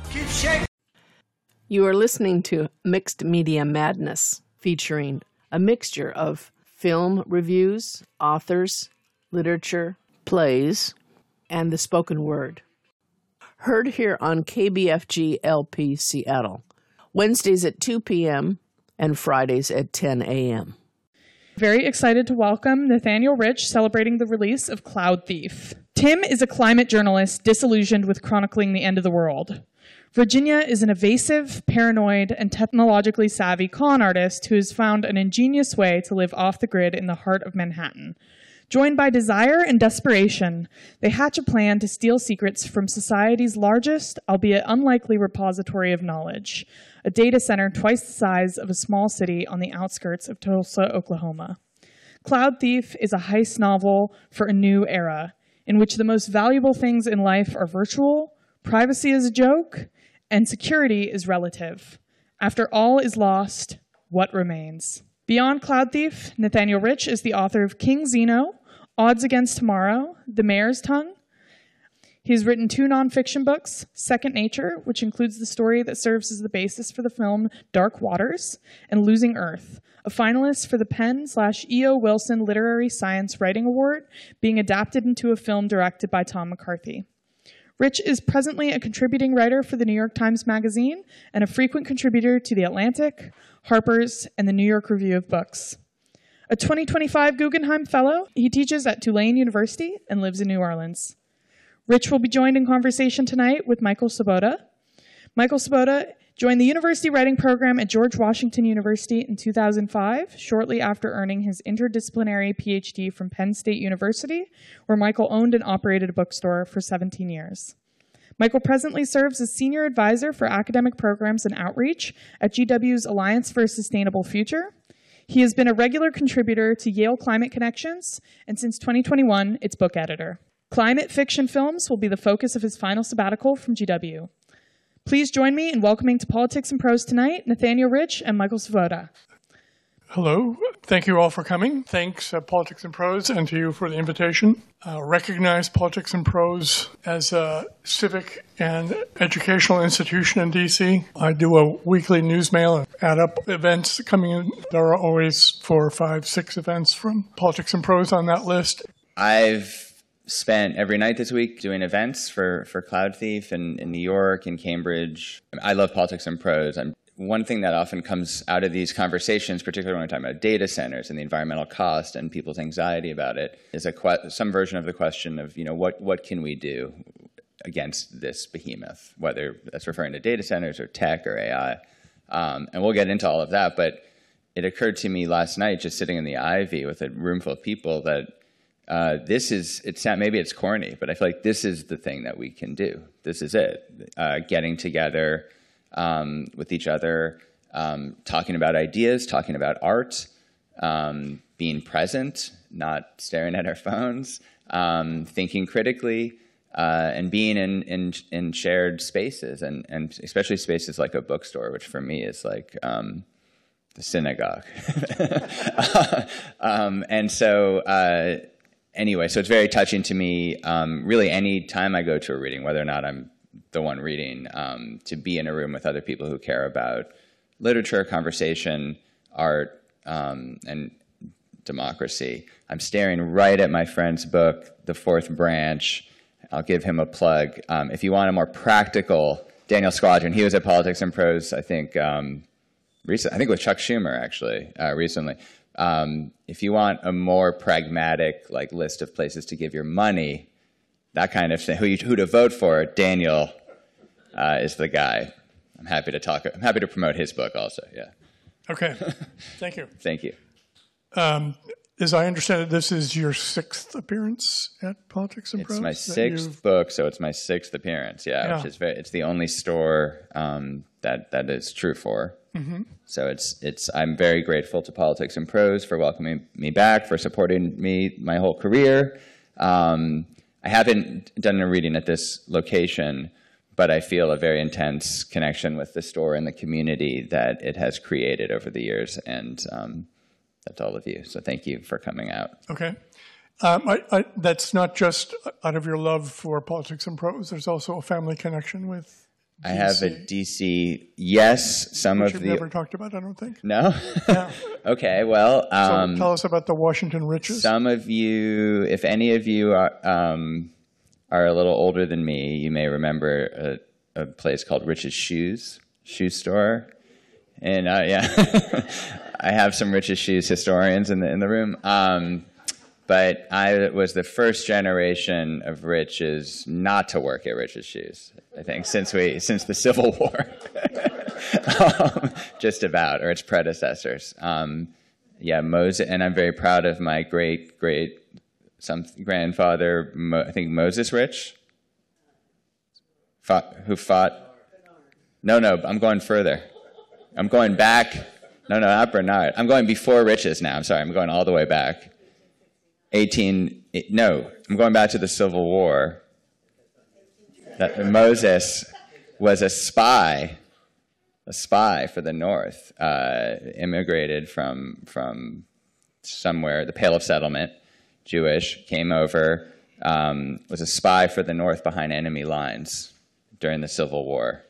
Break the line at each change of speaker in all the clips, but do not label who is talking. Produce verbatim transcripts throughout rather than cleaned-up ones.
You are listening to Mixed Media Madness, featuring a mixture of film reviews, authors, literature, plays, and the spoken word. Heard here on K B F G L P Seattle, Wednesdays at two p.m. and Fridays at ten a.m.
Very excited to welcome Nathaniel Rich, celebrating the release of Cloud Thief. Tim is a climate journalist disillusioned with chronicling the end of the world. Virginia is an evasive, paranoid, and technologically savvy con artist who has found an ingenious way to live off the grid in the heart of Manhattan. Joined by desire and desperation, they hatch a plan to steal secrets from society's largest, albeit unlikely, repository of knowledge, a data center twice the size of a small city on the outskirts of Tulsa, Oklahoma. Cloud Thief is a heist novel for a new era, in which the most valuable things in life are virtual, privacy is a joke, and security is relative. After all is lost, what remains? Beyond Cloud Thief, Nathaniel Rich is the author of King Zeno, Odds Against Tomorrow, The Mayor's Tongue. He's written two nonfiction books, Second Nature, which includes the story that serves as the basis for the film Dark Waters, and Losing Earth, a finalist for the Penn slash E O Wilson Literary Science Writing Award, being adapted into a film directed by Tom McCarthy. Rich is presently a contributing writer for the New York Times Magazine and a frequent contributor to The Atlantic, Harper's, and the New York Review of Books. A twenty twenty-five Guggenheim Fellow, he teaches at Tulane University and lives in New Orleans. Rich will be joined in conversation tonight with Michael Sabota. Michael Sabota joined the University Writing Program at George Washington University in two thousand five, shortly after earning his interdisciplinary P H D from Penn State University, where Michael owned and operated a bookstore for seventeen years. Michael presently serves as Senior Advisor for Academic Programs and Outreach at G W's Alliance for a Sustainable Future. He has been a regular contributor to Yale Climate Connections, and since twenty twenty-one, its book editor. Climate fiction films will be the focus of his final sabbatical from G W. Please join me in welcoming to Politics and Prose tonight, Nathaniel Rich and Michael Sabota.
Hello. Thank you all for coming. Thanks, uh, Politics and Prose, and to you for the invitation. Uh, recognize Politics and Prose as a civic and educational institution in D C. I do a weekly news mail and add up events coming in. There are always four, five, six events from Politics and Prose on that list.
I've spent every night this week doing events for, for Cloud Thief in, in New York and Cambridge. I love Politics and Prose. I'm, one thing that often comes out of these conversations, particularly when we're talking about data centers and the environmental cost and people's anxiety about it, is a que- some version of the question of, you know, what, what can we do against this behemoth, whether that's referring to data centers or tech or A I. Um, and we'll get into all of that, but it occurred to me last night, just sitting in the Ivy with a room full of people, that Uh, this is, it's not, maybe it's corny, but I feel like this is the thing that we can do. This is it. Uh, getting together um, with each other, um, talking about ideas, talking about art, um, being present, not staring at our phones, um, thinking critically, uh, and being in, in, in shared spaces, and, and especially spaces like a bookstore, which for me is like um, the synagogue. um, and so, uh, Anyway, so it's very touching to me, um, really any time I go to a reading, whether or not I'm the one reading, um, to be in a room with other people who care about literature, conversation, art, um, and democracy. I'm staring right at my friend's book, The Fourth Branch. I'll give him a plug. Um, if you want a more practical, Daniel Squadron, he was at Politics and Prose, I think, um, recent, I think with Chuck Schumer, actually, uh, recently. Um, if you want a more pragmatic like list of places to give your money, that kind of thing, who, you, who to vote for, Daniel uh, is the guy. I'm happy to talk. I'm happy to promote his book also. Yeah.
Okay. Thank you.
Thank you.
Um, as I understand it, this is your sixth appearance at Politics and Prose?
It's my sixth book, so it's my sixth appearance. Yeah, yeah. Which is very. It's the only store um, that that is true for. Mm-hmm. So it's it's. I'm very grateful to Politics and Prose for welcoming me back, for supporting me my whole career. Um, I haven't done a reading at this location, but I feel a very intense connection with the store and the community that it has created over the years, and um, that's all of you. So thank you for coming out.
Okay. Um, I, I, that's not just out of your love for Politics and Prose. There's also a family connection with
I have a D C, yes, some
which
of
you've
the...
never talked about, I don't think.
No?
Yeah.
Okay, well... Um,
so tell us about the Washington Riches.
Some of you, if any of you are, um, are a little older than me, you may remember a, a place called Rich's Shoes, shoe store. And uh, yeah, I have some Rich's Shoes historians in the, in the room. Um, But I was the first generation of Rich's not to work at Rich's Shoes, I think, since we since the Civil War, um, just about, or its predecessors. Um, yeah, Moses, and I'm very proud of my great great some grandfather, Mo, I think Moses Rich, fought, who fought. No, no, I'm going further. I'm going back. No, no, not Bernard. I'm going before Rich's now. I'm sorry. I'm going all the way back. eighteen, no, I'm going back to the Civil War. That Moses was a spy, a spy for the North, uh, immigrated from from somewhere, the Pale of Settlement, Jewish, came over, um, was a spy for the North behind enemy lines during the Civil War.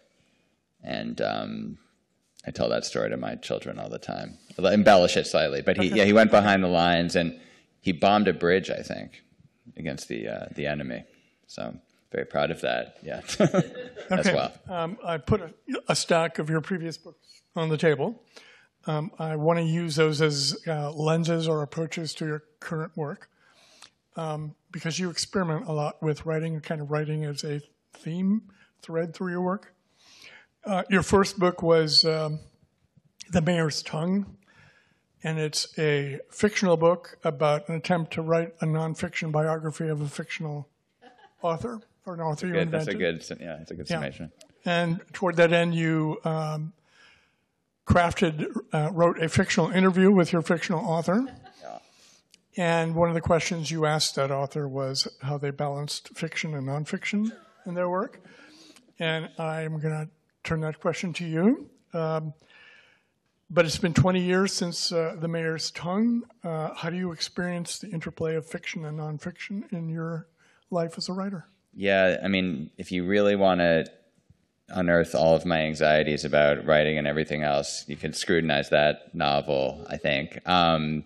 And um, I tell that story to my children all the time. I'll embellish it slightly, but he, yeah, he went behind the lines and he bombed a bridge, I think, against the uh, the enemy. So very proud of that, yeah, as
okay.
well.
Um, I put a, a stack of your previous books on the table. Um, I want to use those as uh, lenses or approaches to your current work um, because you experiment a lot with writing, kind of writing as a theme thread through your work. Uh, your first book was um, The Mayor's Tongue. And it's a fictional book about an attempt to write a nonfiction biography of a fictional author, or an author you
Good,
invented.
that's a good, yeah, that's a good summation.
Yeah. And toward that end, you um, crafted, uh, wrote a fictional interview with your fictional author.
Yeah.
And one of the questions you asked that author was how they balanced fiction and nonfiction in their work. And I'm going to turn that question to you. Um, But it's been twenty years since uh, The Mayor's Tongue. Uh, how do you experience the interplay of fiction and nonfiction in your life as a writer?
Yeah, I mean, if you really want to unearth all of my anxieties about writing and everything else, you can scrutinize that novel, I think. Um,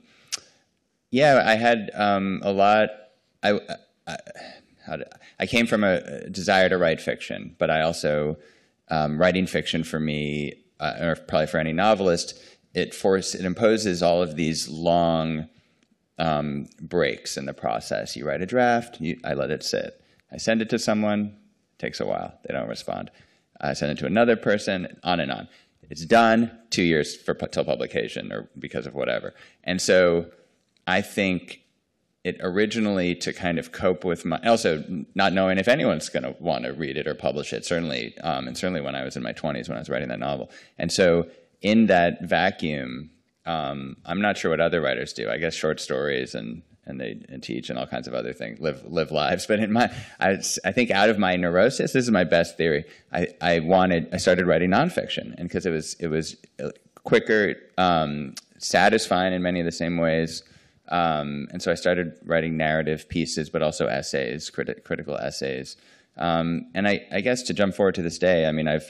yeah, I had um, a lot. I, I, how did, I came from a desire to write fiction, but I also, um, writing fiction for me, Uh, or probably for any novelist, it force it imposes all of these long um, breaks in the process. You write a draft, you, I let it sit. I send it to someone, it takes a while, they don't respond. I send it to another person, on and on. It's done, two years for till publication or because of whatever. And so I think it originally, to kind of cope with my, also not knowing if anyone's going to want to read it or publish it, certainly, um, and certainly when I was in my twenties when I was writing that novel. And so in that vacuum, um, I'm not sure what other writers do. I guess short stories and and they and teach and all kinds of other things, live live lives. But in my, I, I think out of my neurosis, this is my best theory. I, I wanted, I started writing nonfiction, and because it was it was quicker, um, satisfying in many of the same ways. Um, and so I started writing narrative pieces, but also essays, criti- critical essays. Um, and I, I guess to jump forward to this day, I mean, I've,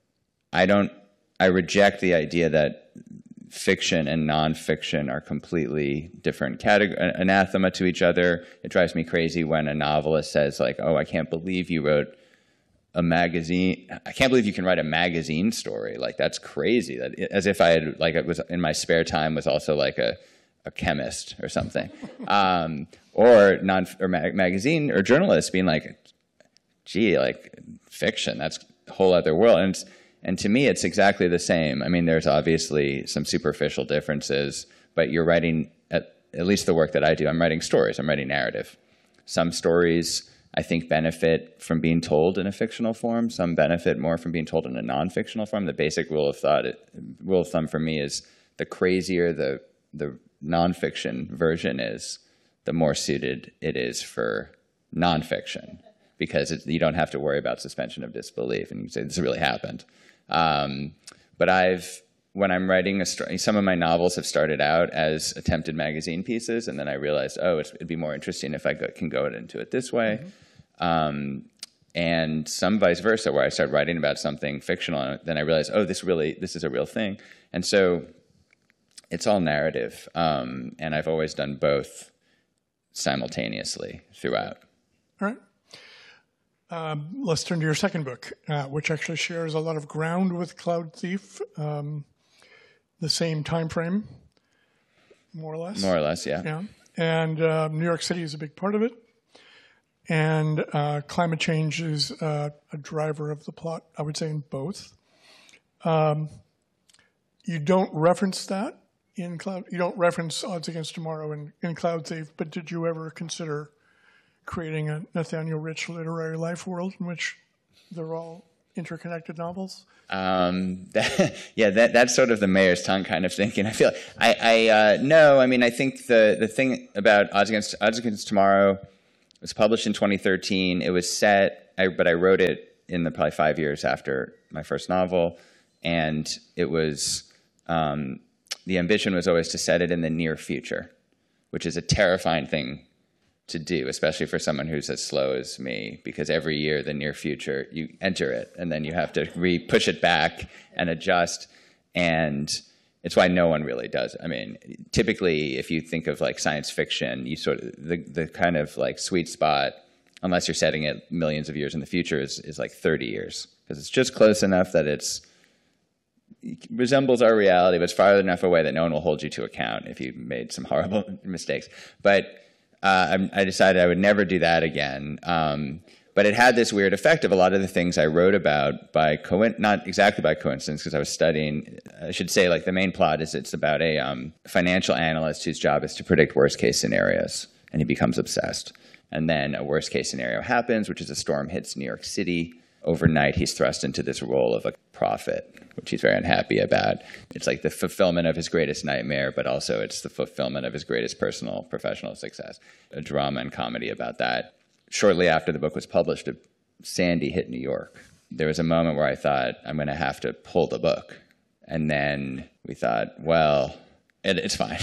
I don't, I reject the idea that fiction and nonfiction are completely different categories, anathema to each other. It drives me crazy when a novelist says like, oh, I can't believe you wrote a magazine. I can't believe you can write a magazine story. Like, that's crazy. That, as if I had, like, it was in my spare time was also like a, a chemist or something, um, or non or mag magazine or journalists being like, "Gee, like fiction, that's a whole other world." And and to me, it's exactly the same. I mean, there's obviously some superficial differences, but you're writing at at least the work that I do. I'm writing stories. I'm writing narrative. Some stories I think benefit from being told in a fictional form. Some benefit more from being told in a non-fictional form. The basic rule of thought, rule of thumb for me is the crazier the the nonfiction version is, the more suited it is for nonfiction, because it, you don't have to worry about suspension of disbelief, and you can say this really happened. Um, but I've, when I'm writing a story, some of my novels have started out as attempted magazine pieces, and then I realized, oh, it's, it'd be more interesting if I go, can go into it this way. Mm-hmm. um, and some vice versa, where I started writing about something fictional, and then I realized, oh, this really, this is a real thing. And so it's all narrative, um, and I've always done both simultaneously throughout.
All right. Um, let's turn to your second book, uh, which actually shares a lot of ground with Cloud Thief, um, the same time frame, more or less.
More or less, yeah.
Yeah. And uh, New York City is a big part of it. And uh, climate change is uh, a driver of the plot, I would say, in both. Um, you don't reference that in Cloud. You don't reference Odds Against Tomorrow in, in Cloud Thief, but did you ever consider creating a Nathaniel Rich literary life world in which they're all interconnected novels?
Um, that, yeah, that that's sort of the mayor's tongue kind of thinking. I feel I, I uh, no, I mean, I think the the thing about Odds Against Odds Against Tomorrow was published in twenty thirteen. It was set, I, but I wrote it in the probably five years after my first novel, and it was um, the ambition was always to set it in the near future, which is a terrifying thing to do, especially for someone who's as slow as me, because every year, the near future, you enter it, and then you have to re-push it back and adjust, and it's why no one really does it. I mean, typically, if you think of like science fiction, you sort of, the, the kind of like sweet spot, unless you're setting it millions of years in the future, is, is like thirty years, because it's just close enough that it's, it resembles our reality, but it's far enough away that no one will hold you to account if you made some horrible mistakes. But Uh, I decided I would never do that again. Um, but it had this weird effect of a lot of the things I wrote about by coincidence, not exactly by coincidence, because I was studying, I should say, like the main plot is it's about a um, financial analyst whose job is to predict worst case scenarios, and he becomes obsessed. And then a worst case scenario happens, which is a storm hits New York City. Overnight, he's thrust into this role of a prophet, which he's very unhappy about. It's like the fulfillment of his greatest nightmare, but also it's the fulfillment of his greatest personal, professional success. A drama and comedy about that. Shortly after the book was published, Sandy hit New York. There was a moment where I thought, I'm going to have to pull the book. And then we thought, well, it, it's fine.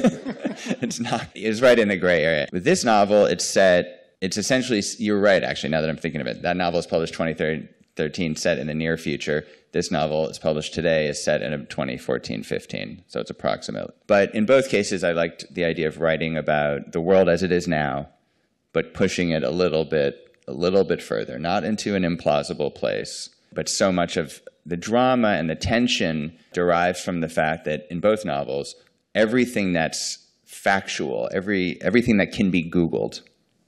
It's not. It's right in the gray area. With this novel, it's set... It's essentially, you're right, actually, now that I'm thinking of it. That novel is published twenty thirteen, set in the near future. This novel is published today, is set in twenty fourteen fifteen, so it's approximate. But in both cases, I liked the idea of writing about the world as it is now, but pushing it a little bit, a little bit further, not into an implausible place, but so much of the drama and the tension derives from the fact that in both novels, everything that's factual, every everything that can be Googled,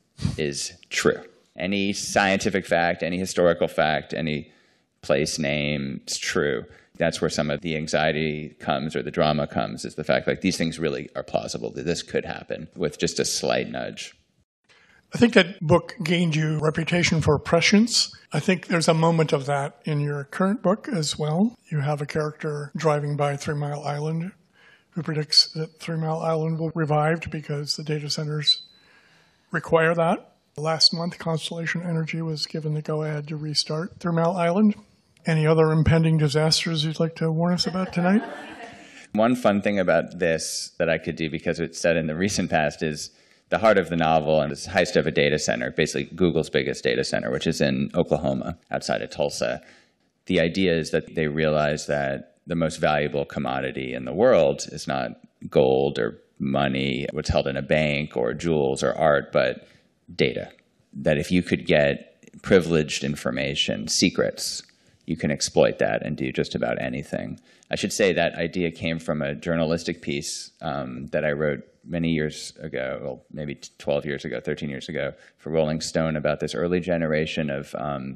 is true. Any scientific fact, any historical fact, any place name is true. That's where some of the anxiety comes, or the drama comes, is the fact like these things really are plausible, that this could happen with just a slight nudge.
I think that book gained you a reputation for prescience. I think there's a moment of that in your current book as well. You have a character driving by Three Mile Island who predicts that Three Mile Island will be revived because the data centers require that. Last month, Constellation Energy was given the go-ahead to restart Three Mile Island. Any other impending disasters you'd like to warn us about tonight?
One fun thing about this that I could do, because it's set in the recent past, is the heart of the novel and this heist of a data center, basically Google's biggest data center, which is in Oklahoma, outside of Tulsa. The idea is that they realize that the most valuable commodity in the world is not gold or money, what's held in a bank, or jewels or art, but data. That if you could get privileged information, secrets, you can exploit that and do just about anything. I should say that idea came from a journalistic piece um, that I wrote many years ago, well, maybe twelve years ago, thirteen years ago, for Rolling Stone about this early generation of, um,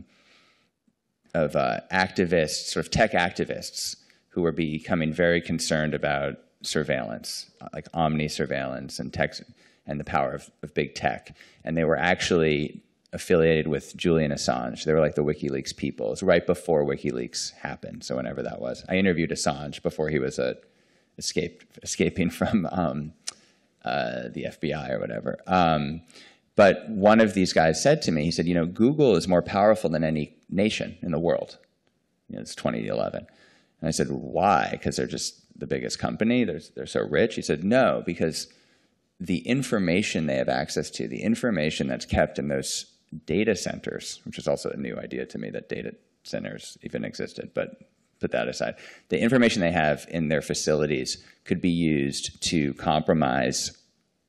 of uh, activists, sort of tech activists, who were becoming very concerned about surveillance, like omni-surveillance and tech, and the power of, of big tech. And they were actually affiliated with Julian Assange. They were like the WikiLeaks people. It was right before WikiLeaks happened, so whenever that was. I interviewed Assange before he was a, escaped, escaping from um, uh, the F B I or whatever. Um, but one of these guys said to me, he said, you know, Google is more powerful than any nation in the world. You know, it's twenty eleven. And I said, why? Because they're just the biggest company? They're, they're so rich? He said, no, because the information they have access to, the information that's kept in those data centers, which is also a new idea to me that data centers even existed, but put that aside. The information they have in their facilities could be used to compromise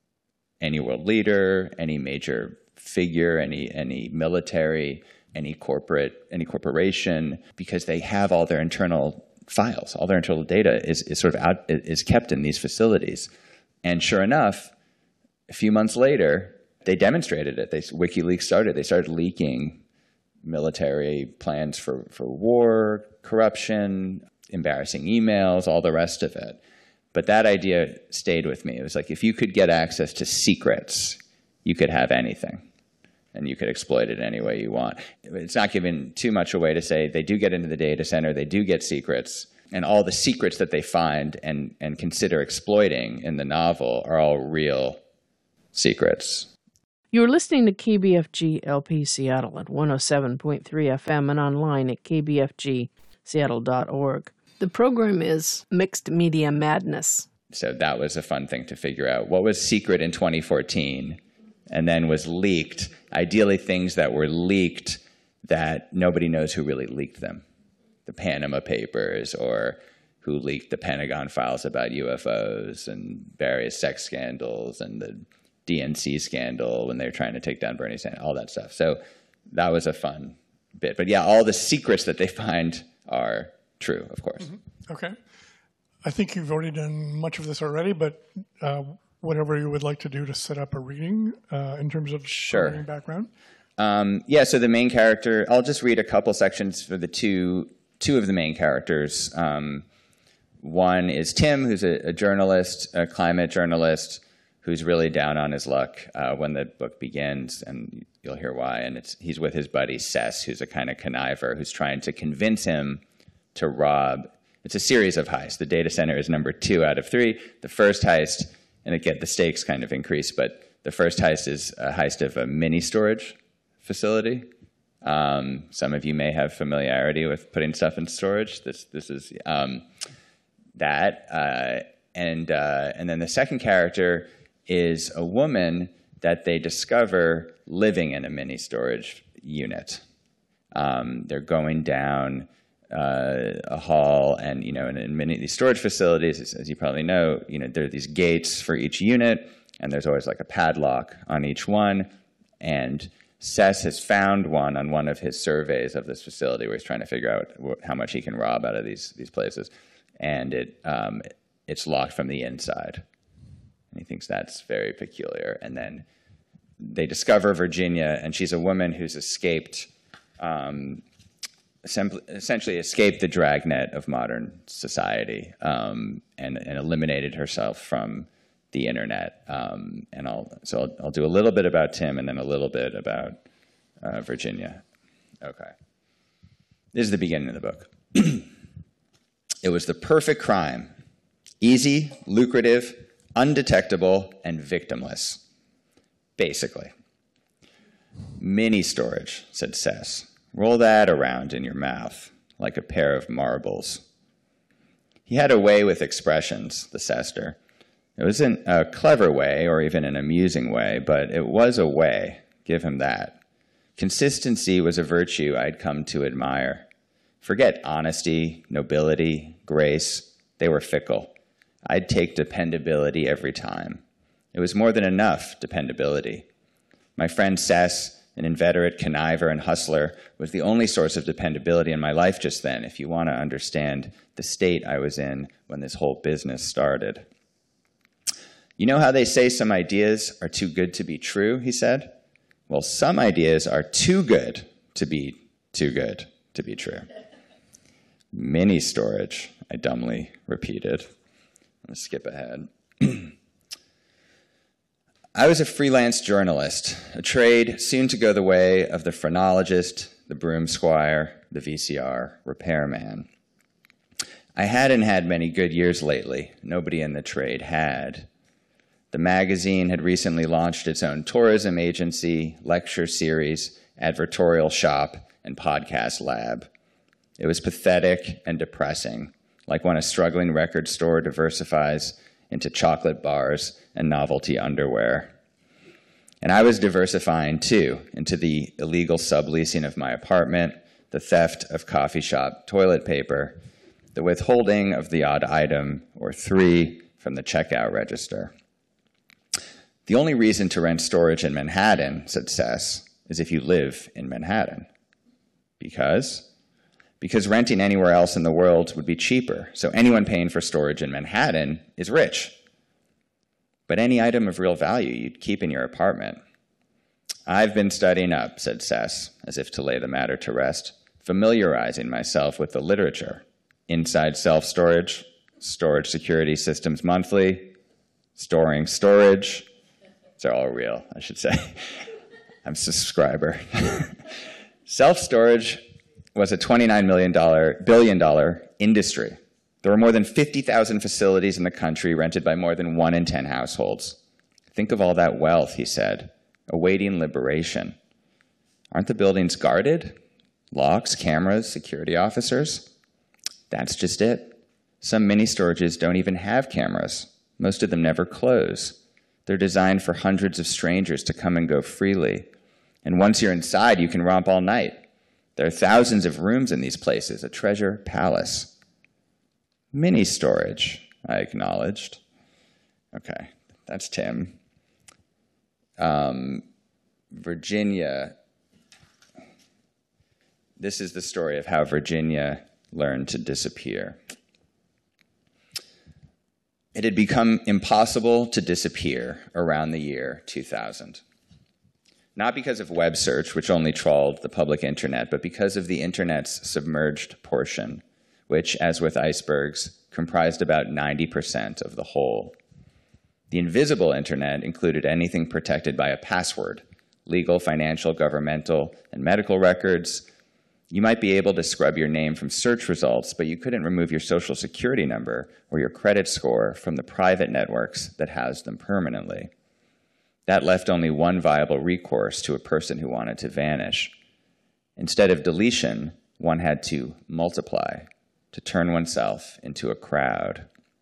any world leader, any major figure, any any military, any corporate, any corporation, because they have all their internal files, all their internal data is, is sort of out, is kept in these facilities. And sure enough, a few months later, they demonstrated it. They, WikiLeaks started. They started leaking military plans for, for war, corruption, embarrassing emails, all the rest of it. But that idea stayed with me. It was like, if you could get access to secrets, you could have anything. And you could exploit it any way you want. It's not giving too much away to say they do get into the data center, they do get secrets, and all the secrets that they find and, and consider exploiting in the novel are all real secrets.
You're listening to K B F G L P Seattle at one oh seven point three F M and online at k b f g seattle dot org. The program is Mixed Media Madness.
So that was a fun thing to figure out. What was secret in twenty fourteen and then was leaked? Ideally, things that were leaked that nobody knows who really leaked them. The Panama Papers, or who leaked the Pentagon files about U F Os and various sex scandals and the D N C scandal when they were trying to take down Bernie Sanders, all that stuff. So that was a fun bit. But yeah, all the secrets that they find are true, of course.
Mm-hmm. Okay. I think you've already done much of this already, but uh, whatever you would like to do to set up a reading uh, in terms of
sure.
reading background.
Um, yeah, so the main character, I'll just read a couple sections for the two two of the main characters. Um, one is Tim, who's a, a journalist, a climate journalist, who's really down on his luck uh, when the book begins, and you'll hear why. And it's he's with his buddy Sess, who's a kind of conniver, who's trying to convince him to rob. It's a series of heists. The data center is number two out of three. The first heist, and again, the stakes kind of increase, but the first heist is a heist of a mini storage facility. Um, some of you may have familiarity with putting stuff in storage. This this is um, that. Uh, and uh, and then the second character is a woman that they discover living in a mini storage unit. Um, they're going down uh, a hall, and you know, in, in many of these storage facilities, as, as you probably know, you know, there are these gates for each unit, and there's always like a padlock on each one. And Sess has found one on one of his surveys of this facility where he's trying to figure out wh- how much he can rob out of these these places, and it um, it's locked from the inside. And he thinks that's very peculiar. And then they discover Virginia, and she's a woman who's escaped, um, essentially escaped the dragnet of modern society um, and, and eliminated herself from the internet. Um, and I'll so I'll, I'll do a little bit about Tim and then a little bit about uh, Virginia. Okay. This is the beginning of the book. It was the perfect crime. Easy, lucrative, undetectable, and victimless, basically. Mini storage, said Sess. Roll that around in your mouth like a pair of marbles. He had a way with expressions, the Sester. It wasn't a clever way or even an amusing way, but it was a way, give him that. Consistency was a virtue I'd come to admire. Forget honesty, nobility, grace. They were fickle. I'd take dependability every time. It was more than enough dependability. My friend Sess, an inveterate conniver and hustler, was the only source of dependability in my life just then, if you want to understand the state I was in when this whole business started. You know how they say some ideas are too good to be true, he said? Well, some ideas are too good to be too good to be true. Mini storage, I dumbly repeated. I'm going to skip ahead. I was a freelance journalist, a trade soon to go the way of the phrenologist, the broom squire, the V C R repairman. I hadn't had many good years lately. Nobody in the trade had. The magazine had recently launched its own tourism agency, lecture series, advertorial shop, and podcast lab. It was pathetic and depressing, like when a struggling record store diversifies into chocolate bars and novelty underwear. And I was diversifying, too, into the illegal subleasing of my apartment, the theft of coffee shop toilet paper, the withholding of the odd item or three from the checkout register. The only reason to rent storage in Manhattan, said Sess, is if you live in Manhattan. Because? Because renting anywhere else in the world would be cheaper, so anyone paying for storage in Manhattan is rich. But any item of real value you'd keep in your apartment. I've been studying up, said Sess, as if to lay the matter to rest, familiarizing myself with the literature. Inside Self-Storage, Storage Security Systems Monthly, Storing Storage. They're all real, I should say. I'm a subscriber. Self-storage was a twenty-nine billion dollars industry. There were more than fifty thousand facilities in the country rented by more than one in ten households. Think of all that wealth, he said, awaiting liberation. Aren't the buildings guarded? Locks, cameras, security officers? That's just it. Some mini storages don't even have cameras. Most of them never close. They're designed for hundreds of strangers to come and go freely. And once you're inside, you can romp all night. There are thousands of rooms in these places, a treasure palace. Mini storage, I acknowledged. Okay, that's Tim. Um, Virginia. This is the story of how Virginia learned to disappear. It had become impossible to disappear around the year two thousand. Not because of web search, which only trawled the public internet, but because of the internet's submerged portion, which, as with icebergs, comprised about ninety percent of the whole. The invisible internet included anything protected by a password, legal, financial, governmental, and medical records. You might be able to scrub your name from search results, but you couldn't remove your social security number or your credit score from the private networks that housed them permanently. That left only one viable recourse to a person who wanted to vanish. Instead of deletion, one had to multiply, to turn oneself into a crowd.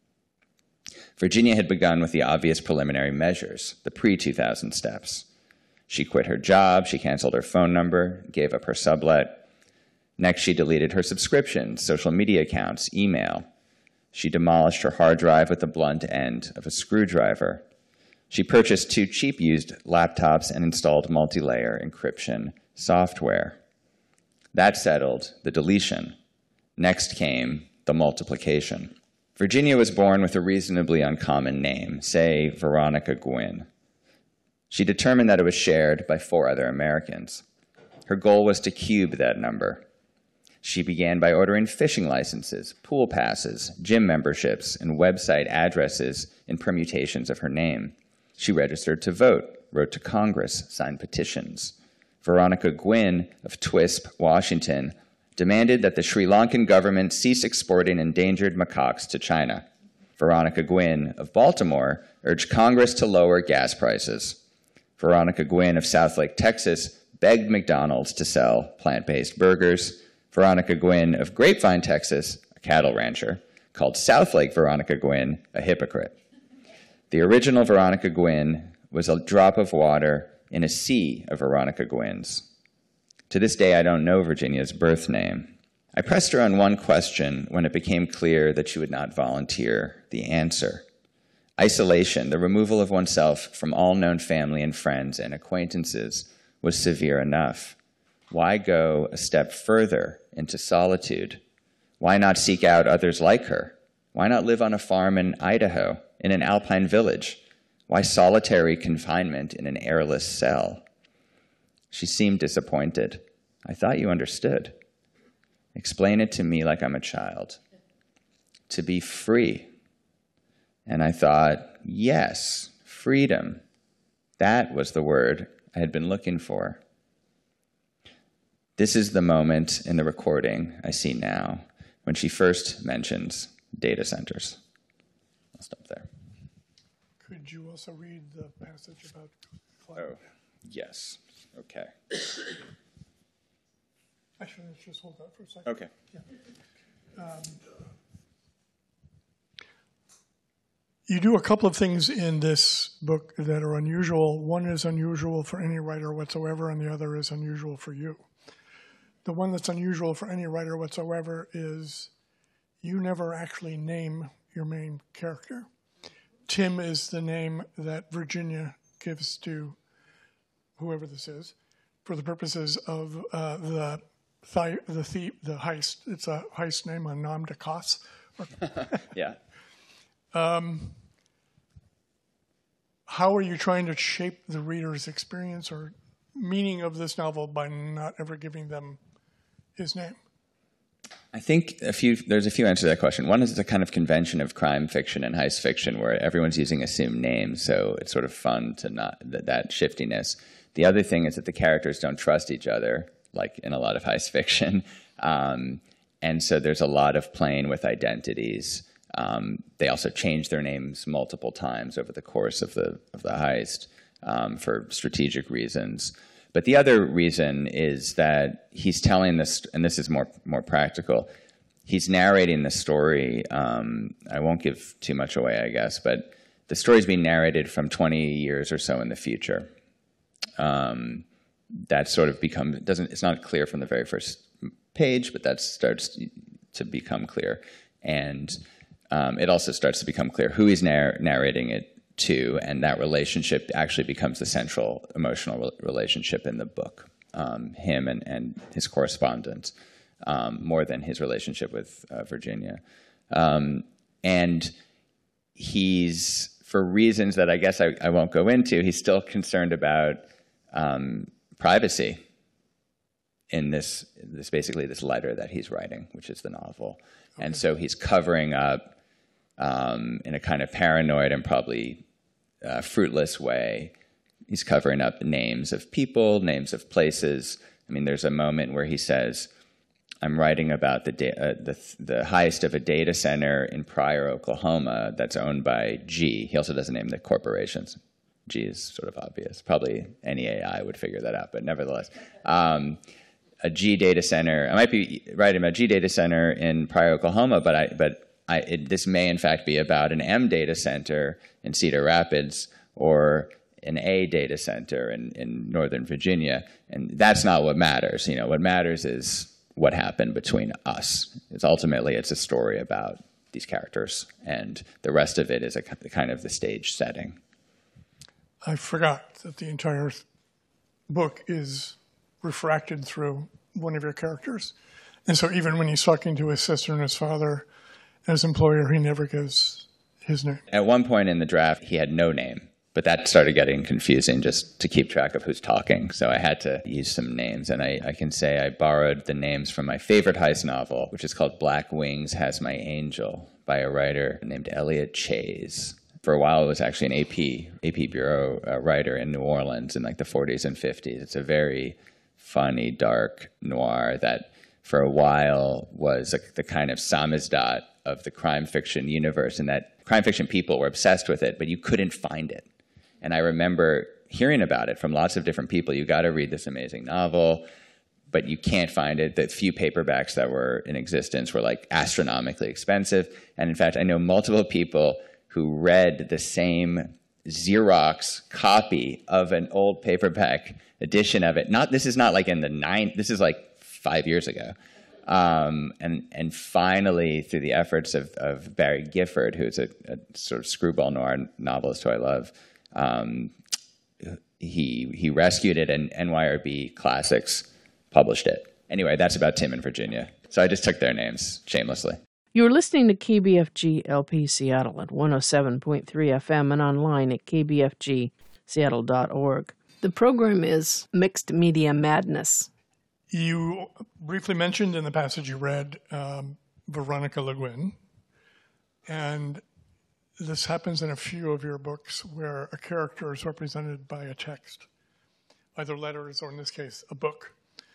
Virginia had begun with the obvious preliminary measures, the pre two thousand steps. She quit her job, she canceled her phone number, gave up her sublet. Next, she deleted her subscriptions, social media accounts, email. She demolished her hard drive with the blunt end of a screwdriver. She purchased two cheap used laptops and installed multi-layer encryption software. That settled the deletion. Next came the multiplication. Virginia was born with a reasonably uncommon name, say Veronica Gwynn. She determined that it was shared by four other Americans. Her goal was to cube that number. She began by ordering fishing licenses, pool passes, gym memberships, and website addresses in permutations of her name. She registered to vote, wrote to Congress, signed petitions. Veronica Gwynn of Twisp, Washington, demanded that the Sri Lankan government cease exporting endangered macaques to China. Veronica Gwynn of Baltimore urged Congress to lower gas prices. Veronica Gwynn of Southlake, Texas, begged McDonald's to sell plant-based burgers. Veronica Gwynn of Grapevine, Texas, a cattle rancher, called Southlake Veronica Gwynn a hypocrite. The original Veronica Gwynn was a drop of water in a sea of Veronica Gwynns. To this day, I don't know Virginia's birth name. I pressed her on one question when it became clear that she would not volunteer the answer. Isolation, the removal of oneself from all known family and friends and acquaintances, was severe enough. Why go a step further into solitude? Why not seek out others like her? Why not live on a farm in Idaho, in an alpine village? Why solitary confinement in an airless cell? She seemed disappointed. I thought you understood. Explain it to me like I'm a child. To be free. And I thought, yes, freedom. That was the word I had been looking for. This is the moment in the recording I see now when she first mentions data centers. I'll stop there.
Could you also read the passage about cloud?
Oh, yes. Okay.
Actually, let's just hold that for a second.
Okay.
Yeah. Um, You do a couple of things in this book that are unusual. One is unusual for any writer whatsoever, and the other is unusual for you. The one that's unusual for any writer whatsoever is you never actually name your main character. Tim is the name that Virginia gives to whoever this is for the purposes of uh, the thi- the, thief, the heist. It's a heist name, a nom de casse.
Yeah.
Um, how are you trying to shape the reader's experience or meaning of this novel by not ever giving them his name?
I think a few. There's a few answers to that question. One is the kind of convention of crime fiction and heist fiction where everyone's using assumed names, so it's sort of fun to not that, that shiftiness. The other thing is that the characters don't trust each other, like in a lot of heist fiction, um, and so there's a lot of playing with identities. Um, they also change their names multiple times over the course of the of the heist um, for strategic reasons. But the other reason is that he's telling this, and this is more more practical. He's narrating the story. Um, I won't give too much away, I guess, but the story's being narrated from twenty years or so in the future. Um, that sort of becomes doesn't. It's not clear from the very first page, but that starts to become clear, and Um, it also starts to become clear who he's narr- narrating it to, and that relationship actually becomes the central emotional re- relationship in the book, um, him and, and his correspondence, um, more than his relationship with uh, Virginia. Um, and he's, for reasons that I guess I, I won't go into, he's still concerned about um, privacy in this, this basically this letter that he's writing, which is the novel. Okay. And so he's covering up Um, in a kind of paranoid and probably uh, fruitless way. He's covering up names of people, names of places. I mean, there's a moment where he says, I'm writing about the, da- uh, the, the heist of a data center in Pryor, Oklahoma that's owned by G. He also doesn't name the corporations. G is sort of obvious. Probably any A I would figure that out, but nevertheless. Um, a G data center, I might be writing about G data center in Pryor, Oklahoma, but I, but I, it, this may in fact be about an M data center in Cedar Rapids or an A data center in, in Northern Virginia. And that's not what matters. You know, what matters is what happened between us. It's ultimately, it's a story about these characters, and the rest of it is a kind of the stage setting.
I forgot that the entire book is refracted through one of your characters. And so even when he's talking to his sister and his father, as employer, he never gives his name.
At one point in the draft, he had no name, but that started getting confusing just to keep track of who's talking. So I had to use some names, and I, I can say I borrowed the names from my favorite heist novel, which is called Black Wings Has My Angel, by a writer named Elliot Chase. For a while, it was actually an A P A P Bureau uh, writer in New Orleans in like the forties and fifties. It's a very funny, dark noir that for a while was a, the kind of samizdat of the crime fiction universe, and that crime fiction people were obsessed with it, but you couldn't find it. And I remember hearing about it from lots of different people. You got to read this amazing novel, but you can't find it. The few paperbacks that were in existence were like astronomically expensive. And in fact, I know multiple people who read the same Xerox copy of an old paperback edition of it. Not, this is not like in the nine, this is like five years ago. Um, and and finally, through the efforts of, of Barry Gifford, who's a, a sort of screwball noir novelist who I love, um, he he rescued it, and N Y R B Classics published it. Anyway, that's about Tim and Virginia. So I just took their names shamelessly.
You're listening to K B F G L P Seattle at one oh seven point three F M and online at k b f g seattle dot org. The program is Mixed Media Madness.
You briefly mentioned in the passage you read um, Veronica Le Guin, and this happens in a few of your books where a character is represented by a text, either letters or, in this case, a book.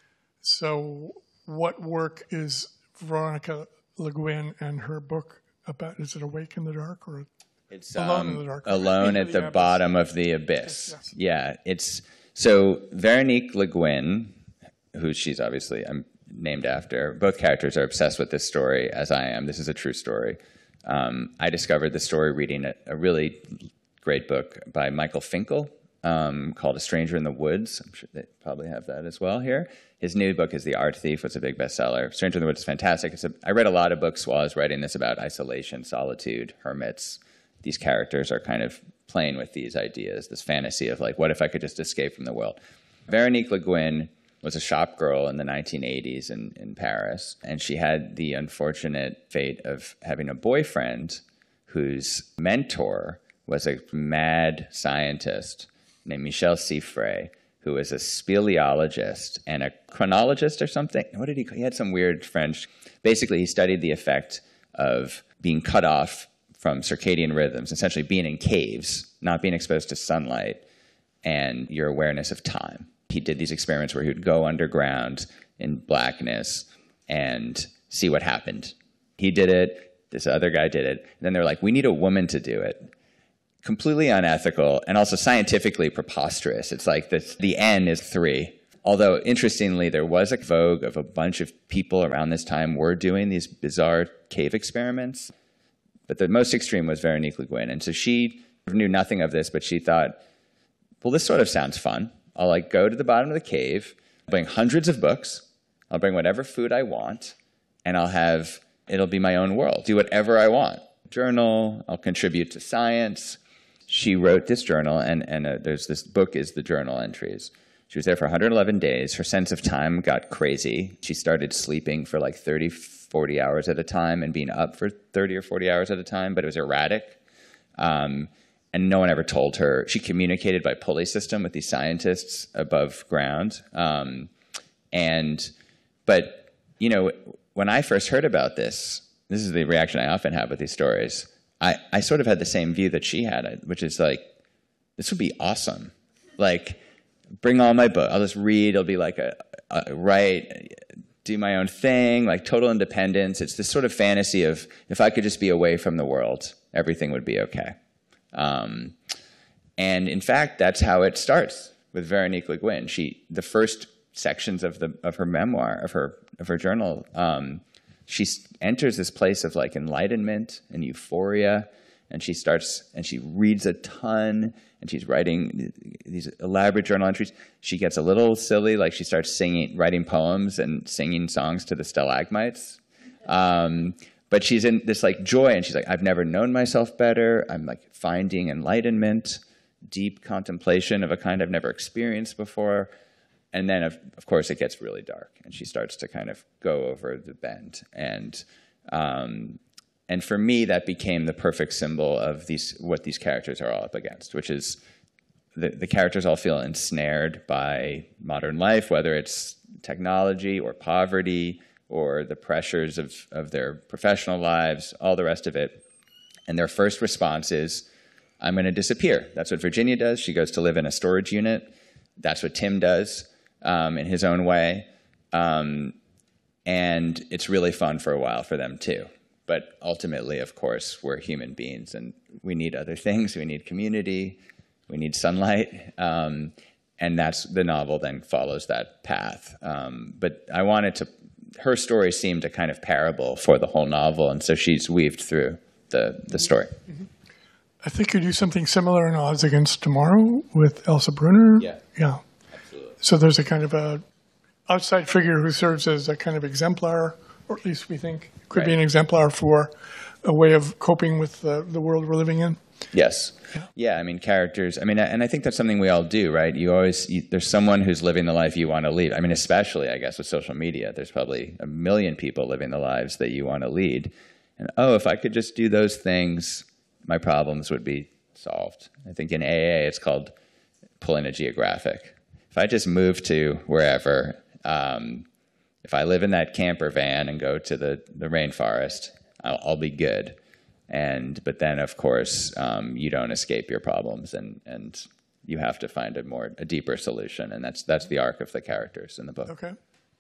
So what work is Veronica Le Guin and her book about? Is it Awake in the Dark or
It's
Alone
um,
in the Dark?
Alone at the, the bottom of the abyss. Yes, yes. Yeah, it's so Veronique Le Guin, who she's obviously I'm named after. Both characters are obsessed with this story, as I am. This is a true story. Um, I discovered the story reading a, a really great book by Michael Finkel um, called A Stranger in the Woods. I'm sure they probably have that as well here. His new book is The Art Thief, which is a big bestseller. Stranger in the Woods is fantastic. It's a, I read a lot of books while I was writing this about isolation, solitude, hermits. These characters are kind of playing with these ideas, this fantasy of like, what if I could just escape from the world? Veronique Le Guin was a shop girl in the nineteen eighties in, in Paris, and she had the unfortunate fate of having a boyfriend whose mentor was a mad scientist named Michel Siffre, who was a speleologist and a chronologist or something. What did he call? He had some weird French. Basically, he studied the effect of being cut off from circadian rhythms, essentially being in caves, not being exposed to sunlight, and your awareness of time. He did these experiments where he would go underground in blackness and see what happened. He did it. This other guy did it. And then they were like, we need a woman to do it. Completely unethical and also scientifically preposterous. It's like this, the N is three. Although, interestingly, there was a vogue of a bunch of people around this time were doing these bizarre cave experiments. But the most extreme was Veronique Le Guin. And so she knew nothing of this, but she thought, well, this sort of sounds fun. I'll like go to the bottom of the cave, I'll bring hundreds of books, I'll bring whatever food I want, and I'll have, it'll be my own world. Do whatever I want. Journal, I'll contribute to science. She wrote this journal, and, and uh, there's this book is the journal entries. She was there for one hundred eleven days. Her sense of time got crazy. She started sleeping for like thirty, forty hours at a time and being up for thirty or forty hours at a time, but it was erratic. Um, and no one ever told her. She communicated by pulley system with these scientists above ground. Um, and, but, you know, when I first heard about this, this is the reaction I often have with these stories. I, I sort of had the same view that she had, which is like, this would be awesome. Like, bring all my books. I'll just read. It'll be like a, a write, do my own thing, like total independence. It's this sort of fantasy of if I could just be away from the world, everything would be okay. Um, and in fact, that's how it starts with Veronique Le Guin. She, the first sections of the of her memoir, of her of her journal, um, she enters this place of like enlightenment and euphoria, and she starts and she reads a ton, and she's writing these elaborate journal entries. She gets a little silly, like she starts singing, writing poems and singing songs to the stalagmites. Um, But she's in this like joy, and she's like, I've never known myself better. I'm like finding enlightenment, deep contemplation of a kind I've never experienced before. And then, of, of course, it gets really dark, and she starts to kind of go over the bend. And um, and for me, that became the perfect symbol of these what these characters are all up against, which is the, the characters all feel ensnared by modern life, whether it's technology or poverty, or the pressures of, of their professional lives, all the rest of it. And their first response is, I'm going to disappear. That's what Virginia does. She goes to live in a storage unit. That's what Tim does um, in his own way. Um, and it's really fun for a while for them, too. But ultimately, of course, we're human beings, and we need other things. We need community. We need sunlight. Um, and that's the novel then follows that path. Um, but I wanted to her story seemed a kind of parable for the whole novel, and so she's weaved through the, the story. Mm-hmm.
I think you do something similar in Odds Against Tomorrow with Elsa Brunner.
Yeah,
yeah.
Absolutely.
So there's a kind of a outside figure who serves as a kind of exemplar, or at least we think could right. be an exemplar for a way of coping with the, the world we're living in.
Yes. Yeah. yeah, I mean, characters, I mean, and I think that's something we all do, right? You always, you, there's someone who's living the life you want to lead. I mean, especially, I guess, with social media, there's probably a million people living the lives that you want to lead. And, oh, if I could just do those things, my problems would be solved. I think in A A, it's called pulling a geographic. If I just move to wherever, um, if I live in that camper van and go to the, the rainforest, I'll, I'll be good. And but then, of course, um, you don't escape your problems, and, and you have to find a more a deeper solution, and that's that's the arc of the characters in the book.
Okay.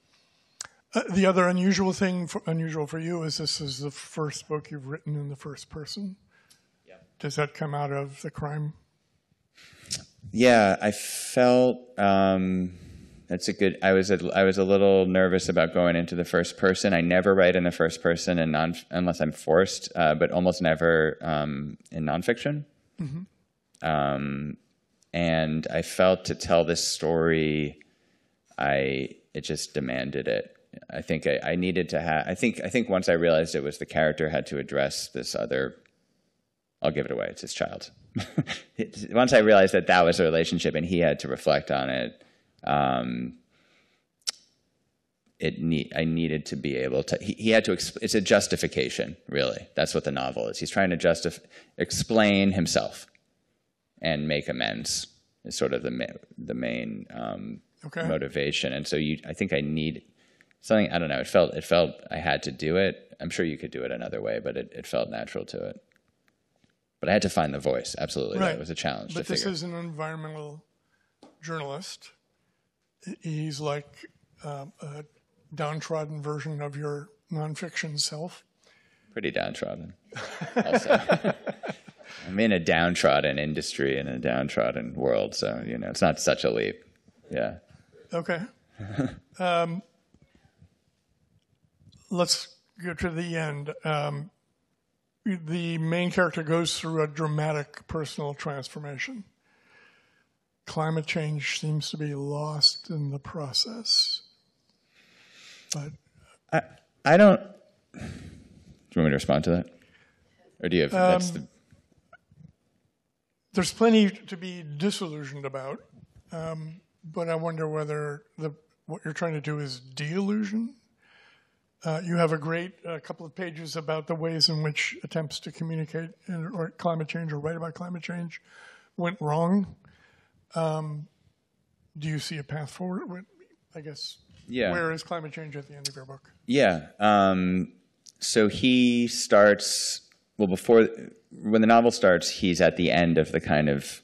Uh, the other unusual thing, for, unusual for you, is this is the first book you've written in the first person. Yeah. Does that come out of the crime?
Yeah, I felt um, That's a good. I was a, I was a little nervous about going into the first person. I never write in the first person, and non unless I'm forced, uh, but almost never um, in nonfiction. Mm-hmm. Um, and I felt to tell this story, I it just demanded it. I think I, I needed to have. I think I think once I realized it was the character had to address this other. I'll give it away. It's his child. Once I realized that that was a relationship and he had to reflect on it, um, it need, I needed to be able to, he, he had to, exp- it's a justification, really. That's what the novel is. He's trying to justif- explain himself and make amends is sort of the, ma- the main um, okay. motivation. And so you, I think I need something, I don't know, it felt, it felt I had to do it. I'm sure you could do it another way, but it, it felt natural to it. But I had to find the voice. Absolutely. Right. That was a challenge
but
to figure.
But this is an environmental journalist. He's like um, a downtrodden version of your nonfiction self.
Pretty downtrodden, also. I'm in a downtrodden industry in a downtrodden world, so, you know, it's not such a leap. Yeah.
Okay. um, let's go to the end. Um, The main character goes through a dramatic personal transformation. Climate change seems to be lost in the process. But
I I don't. Do you want me to respond to that, or do you have?
Um,
that's the...
There's plenty to be disillusioned about, um, but I wonder whether the what you're trying to do is de-illusion. Uh, you have a great uh, couple of pages about the ways in which attempts to communicate in, or climate change or write about climate change went wrong. Um, do you see a path forward? I guess,
yeah.
Where is climate change at the end of your book?
Yeah. Um, so he starts, well, before, when the novel starts, he's at the end of the kind of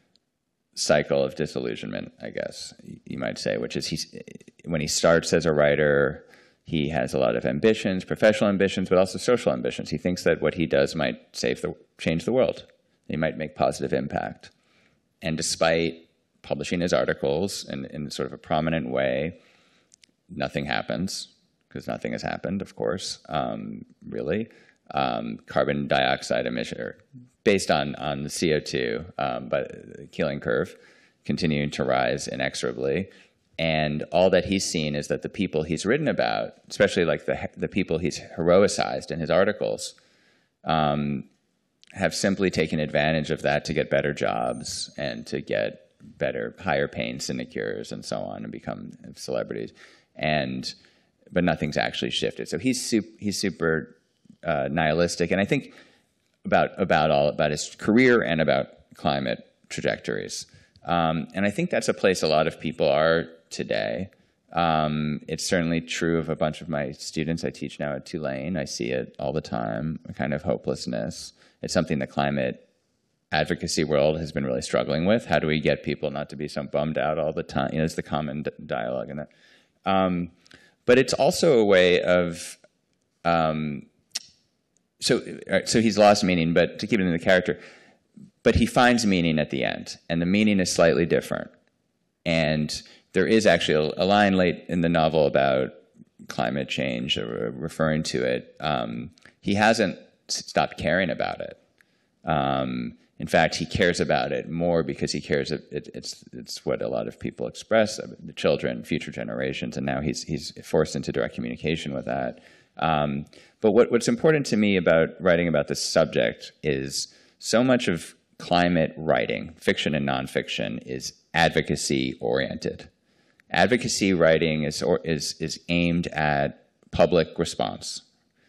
cycle of disillusionment, I guess you might say, which is he's, when he starts as a writer, he has a lot of ambitions, professional ambitions, but also social ambitions. He thinks that what he does might save the, change the world. He might make positive impact. And despite publishing his articles in, in sort of a prominent way, nothing happens, because nothing has happened, of course, um, really. Um, carbon dioxide emission, based on, on the C O two, um, but the Keeling curve, continuing to rise inexorably. And all that he's seen is that the people he's written about, especially like the the people he's heroicized in his articles, um, have simply taken advantage of that to get better jobs and to get better, higher paying sinecures and so on, and become celebrities. And but nothing's actually shifted. So he's super, he's super uh, nihilistic, and I think about about all about his career and about climate trajectories. Um, and I think that's a place a lot of people are today. Um, it's certainly true of a bunch of my students I teach now at Tulane. I see it all the time, a kind of hopelessness. It's something the climate advocacy world has been really struggling with. How do we get people not to be so bummed out all the time? You know, it's the common d- dialogue in that. Um, but it's also a way of, um, so, so he's lost meaning, but to keep it in the character, but he finds meaning at the end, and the meaning is slightly different. And there is actually a, a line late in the novel about climate change, or referring to it. Um, he hasn't stopped caring about it. Um, in fact, he cares about it more because he cares. It, it, it's it's what a lot of people express, the children, future generations, and now he's he's forced into direct communication with that. Um, but what, what's important to me about writing about this subject is so much of climate writing, fiction and nonfiction, is advocacy-oriented. Advocacy writing is or, is is aimed at public response.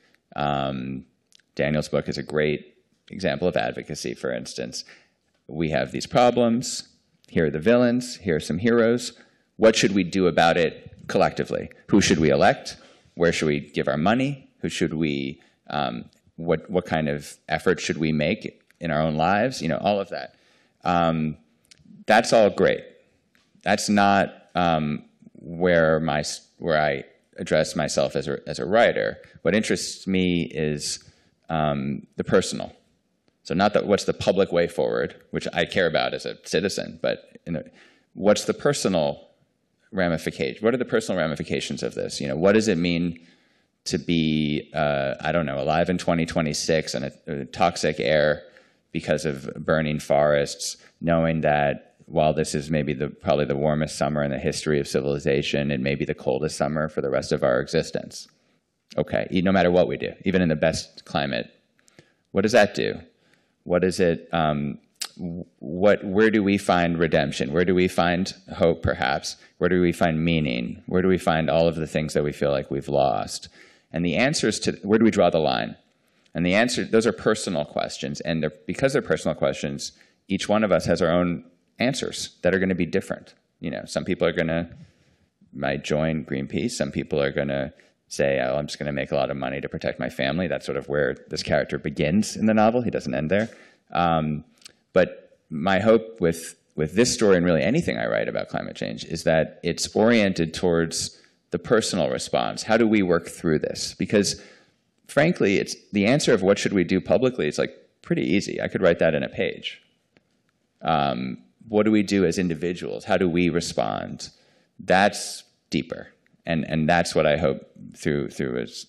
Um, Daniel's book is a great example of advocacy. For instance, we have these problems. Here are the villains. Here are some heroes. What should we do about it collectively? Who should we elect? Where should we give our money? Who should we? Um, what what kind of effort should we make in our own lives? You know, all of that. Um, that's all great. That's not um, where my where I address myself as a as a writer. What interests me is um, the personal. So not that what's the public way forward, which I care about as a citizen, but you know, what's the personal ramifications? What are the personal ramifications of this? You know, what does it mean to be, uh, I don't know, alive in twenty twenty-six in a, a toxic air because of burning forests, knowing that while this is maybe the probably the warmest summer in the history of civilization, it may be the coldest summer for the rest of our existence. Okay, no matter what we do, even in the best climate, what does that do? What is it? Um, what? Where do we find redemption? Where do we find hope? Perhaps. Where do we find meaning? Where do we find all of the things that we feel like we've lost? And the answers to where do we draw the line? And the answer, those are personal questions, and they're, because they're personal questions, each one of us has our own answers that are going to be different. You know, some people are going to might join Greenpeace. Some people are going to say, "Oh, I'm just going to make a lot of money to protect my family." That's sort of where this character begins in the novel. He doesn't end there. Um, but my hope with with this story and really anything I write about climate change is that it's oriented towards the personal response. How do we work through this? Because frankly, it's the answer of what should we do publicly is like pretty easy. I could write that in a page. Um, what do we do as individuals? How do we respond? That's deeper. And and that's what I hope through through a